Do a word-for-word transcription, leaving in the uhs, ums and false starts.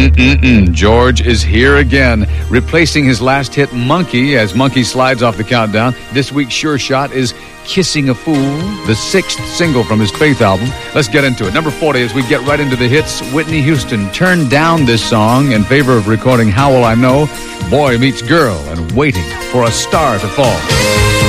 Mm-mm-mm. George is here again, replacing his last hit, Monkey, as Monkey slides off the countdown. This week's Sure Shot is Kissing a Fool, the sixth single from his Faith album. Let's get into it. Number forty, as we get right into the hits, Whitney Houston turned down this song in favor of recording How Will I Know, Boy Meets Girl, and Waiting for a Star to Fall.